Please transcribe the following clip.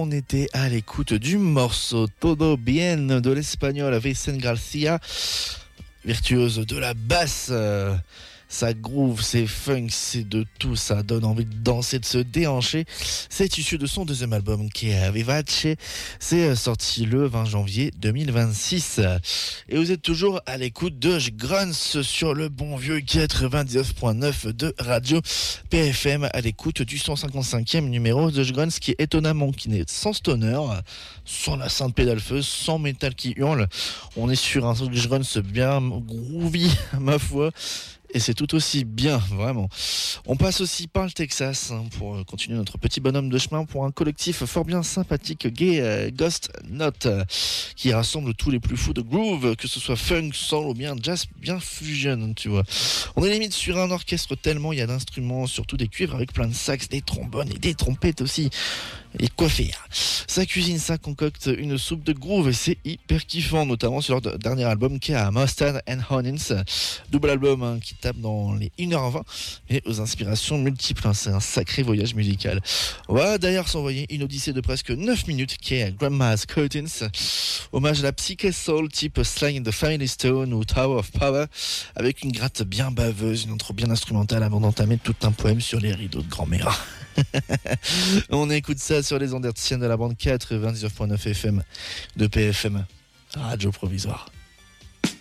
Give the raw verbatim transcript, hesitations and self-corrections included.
on était à l'écoute du morceau Todo Bien de l'espagnol Vicente Garcia, virtuose de la basse. Euh, ça groove, c'est funk, c'est de tout, ça donne envie de danser, de se déhancher. C'est issu de son deuxième album qui est Vivace. C'est sorti le vingt janvier deux mille vingt-six. Et vous êtes toujours à l'écoute de Grunts sur le bon vieux quatre-vingt-dix-neuf point neuf de Radio P F M, à l'écoute du cent cinquante-cinquième numéro de Grunts, qui étonnamment qui n'est sans stoner, sans la sainte pédale feu, sans métal qui hurle. On est sur un Grunts bien groovy, ma foi. Et c'est tout aussi bien, vraiment. On passe aussi par le Texas hein, pour continuer notre petit bonhomme de chemin pour un collectif fort bien sympathique, gay, euh, Ghost Note, euh, qui rassemble tous les plus fous de groove, que ce soit funk, soul ou bien jazz, bien fusion, tu vois. On est limite sur un orchestre tellement il y a d'instruments, surtout des cuivres avec plein de sax, des trombones et des trompettes aussi. Et quoi faire? Ça cuisine, ça concocte une soupe de groove et c'est hyper kiffant, notamment sur leur dernier album qui est à Mustard and Honins, double album hein, qui tape dans les une heure vingt et aux inspirations multiples. Hein, c'est un sacré voyage musical. On va d'ailleurs s'envoyer une odyssée de presque neuf minutes qui est Grandma's Curtains, hommage à la psyché soul type Sly and the Family Stone ou Tower of Power, avec une gratte bien baveuse, une intro bien instrumentale avant d'entamer tout un poème sur les rideaux de grand-mère. On écoute ça sur les ondes hertziennes de la bande quatre-vingt-dix-neuf point neuf F M de P F M, Radio Provisoire.